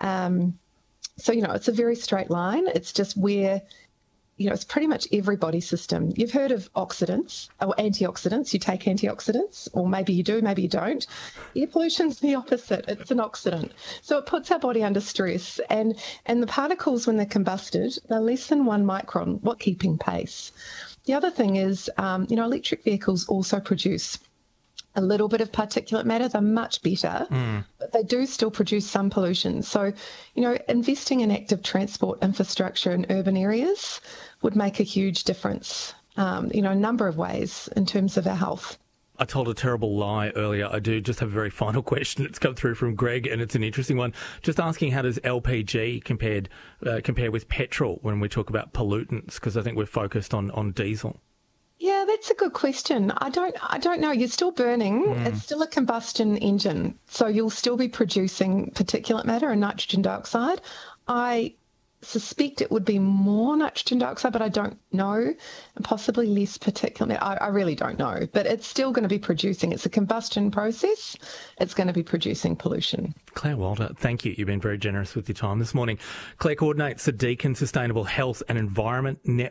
So, it's a very straight line. It's just where, it's pretty much every body system. You've heard of oxidants or antioxidants. You take antioxidants, or maybe you do, maybe you don't. Air pollution's the opposite. It's an oxidant. So it puts our body under stress. And the particles, when they're combusted, they're less than 1 micron, keeping pace. The other thing is, electric vehicles also produce a little bit of particulate matter. They're much better, but they do still produce some pollution. So, investing in active transport infrastructure in urban areas would make a huge difference, a number of ways in terms of our health. I told a terrible lie earlier. I do just have a very final question. It's come through from Greg, and it's an interesting one. Just asking, how does LPG compare with petrol when we talk about pollutants? Because I think we're focused on diesel. Yeah, that's a good question. I don't know. You're still burning. It's still a combustion engine, so you'll still be producing particulate matter and nitrogen dioxide. I suspect it would be more nitrogen dioxide, but I don't know, and possibly less particulate matter. I really don't know, but it's still going to be producing. It's a combustion process. It's going to be producing pollution. Claire Walter, thank you. You've been very generous with your time this morning. Claire coordinates the Deakin Sustainable Health and Environment Network.